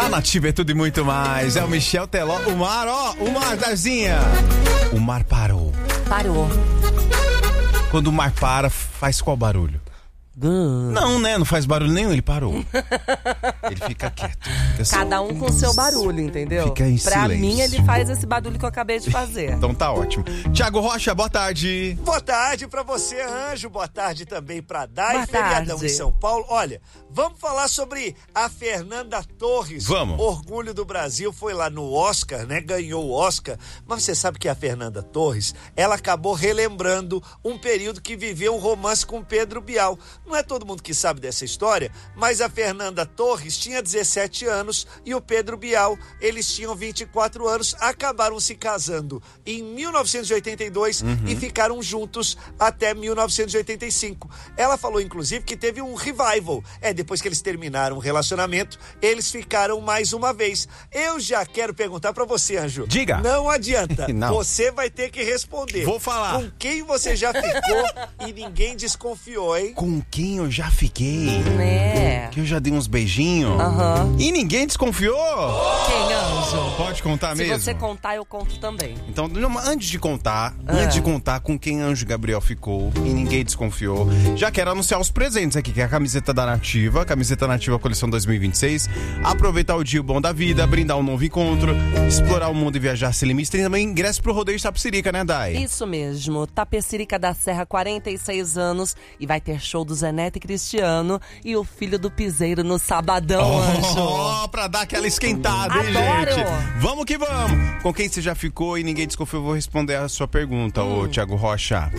Na Nativa é tudo e muito mais. É o Michel Teló. O mar, Darzinha. O mar parou. Parou. Quando o mar para, faz qual barulho? Não, né? Não faz barulho nenhum, ele parou. Ele fica quieto. Cada um com seu barulho, entendeu? Fica em pra silêncio. mim, ele faz esse barulho que eu acabei de fazer. Então tá ótimo. Tiago Rocha, boa tarde. Boa tarde pra você, Anjo. Boa tarde também pra Dai. Boa Feriadão tarde. em São Paulo. Olha, vamos falar sobre a Fernanda Torres. Vamos. Orgulho do Brasil. Foi lá no Oscar, né? Ganhou o Oscar. Mas você sabe que a Fernanda Torres, ela acabou relembrando um período que viveu um romance com Pedro Bial. Não é todo mundo que sabe dessa história, mas a Fernanda Torres tinha 17 anos e o Pedro Bial, eles tinham 24 anos, acabaram se casando em 1982 e ficaram juntos até 1985. Ela falou, inclusive, que teve um revival. Depois que eles terminaram o relacionamento, eles ficaram mais uma vez. Eu já quero perguntar pra você, Anjo. Diga. Não adianta. Não. Você vai ter que responder. Vou falar. Com quem você já ficou e ninguém desconfiou, hein? Com quem eu já fiquei? Que eu já dei uns beijinhos. E ninguém desconfiou? Quem, Anjo? Pode contar Se mesmo? você contar, eu conto também. Então, antes de contar com quem Anjo Gabriel ficou e ninguém desconfiou, já quero anunciar os presentes aqui, que é a camiseta da Nativa, camiseta Nativa Coleção 2026, aproveitar o dia bom da vida, brindar um novo encontro, explorar o mundo e viajar sem limites, tem também ingresso pro rodeio de Tapecerica, né, Dai? Isso mesmo, Tapecerica da Serra, 46 anos, e vai ter show do Zé Neto e Cristiano e o Filho do Piseiro no sabadão, Anjo. Pra dar aquela esquentada, hein, Adoro. gente? Vamos que vamos! Com quem você já ficou e ninguém desconfiou, eu vou responder a sua pergunta, ô Tiago Rocha.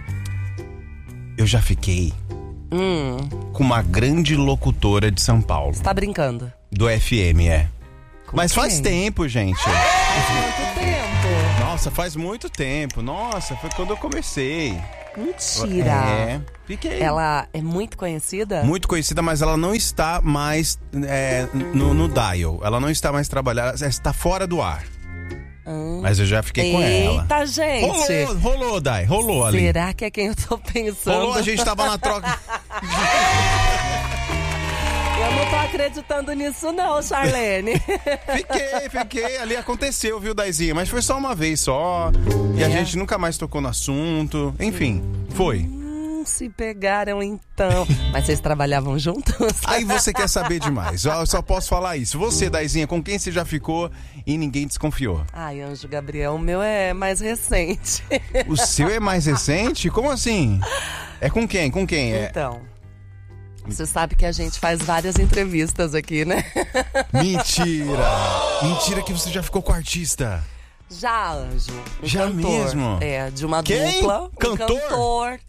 Eu já fiquei com uma grande locutora de São Paulo. Você tá brincando? Do FM, Mas quem? faz tempo, gente. Quanto tempo? Nossa, faz muito tempo. Nossa, foi quando eu comecei. Mentira. Fiquei. Ela é muito conhecida? Muito conhecida, mas ela não está mais no dial. Ela não está mais trabalhando, ela está fora do ar. Mas eu já fiquei com ela. Eita, gente. Rolou, Dai. Rolou ali. Será que é quem eu tô pensando? Rolou, a gente tava na troca. Eu não tô acreditando nisso não, Charlene. Fiquei. Ali aconteceu, viu, Daizinha? Mas foi só uma vez só. E a gente nunca mais tocou no assunto. Enfim, foi. Se pegaram então. Mas vocês trabalhavam juntos? Aí você quer saber demais. Eu só posso falar isso. Você, Daizinha, com quem você já ficou e ninguém desconfiou? Ai, Anjo Gabriel, o meu é mais recente. O seu é mais recente? Como assim? É com quem? Com quem? Então, você sabe que a gente faz várias entrevistas aqui, né? Mentira! Mentira que você já ficou com artista. Já, Anjo. Já cantor. mesmo? De uma Quem? dupla. Cantor? Cantor.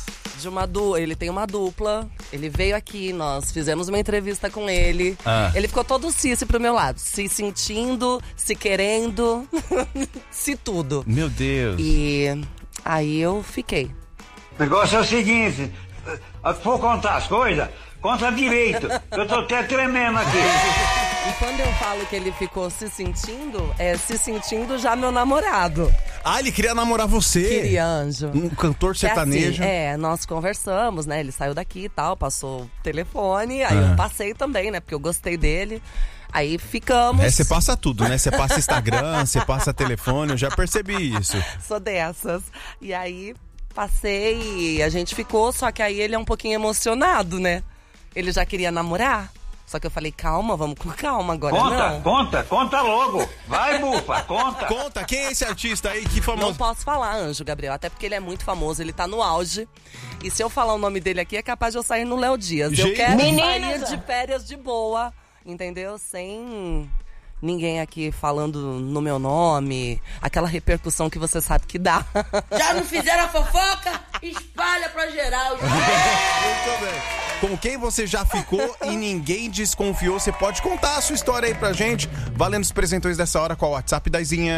Ele tem uma dupla. Ele veio aqui, nós fizemos uma entrevista com ele. Ele ficou todo cice pro meu lado. Se sentindo, se querendo, se tudo. Meu Deus. E aí eu fiquei. O negócio é o seguinte, se for contar as coisas, conta direito. Eu tô até tremendo aqui. E quando eu falo que ele ficou se sentindo já meu namorado. Ele queria namorar você? Queria, Anjo. Um cantor sertanejo? Assim, nós conversamos, né? Ele saiu daqui e tal, passou o telefone. Aí eu passei também, né? Porque eu gostei dele. Aí ficamos. Você passa tudo, né? Você passa Instagram, você passa telefone, eu já percebi isso. Sou dessas. E aí passei e a gente ficou, só que aí ele é um pouquinho emocionado, né? Ele já queria namorar. Só que eu falei, calma, vamos com calma agora. Conta logo. Vai, bufa, conta. Conta, quem é esse artista aí, que famoso? Não posso falar, Anjo Gabriel, até porque ele é muito famoso, ele tá no auge. E se eu falar o nome dele aqui, é capaz de eu sair no Léo Dias. Eu quero sair de férias de boa, entendeu? Sem ninguém aqui falando no meu nome, aquela repercussão que você sabe que dá. Já não fizeram a fofoca? Espalha pra geral. Muito bem. Com quem você já ficou e ninguém desconfiou? Você pode contar a sua história aí pra gente. Valendo os presentões dessa hora, qual o WhatsApp, Daizinha?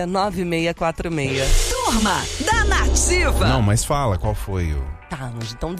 91984069646. Turma da Nativa. Não, mas fala, qual foi o... Tá, Anjo, então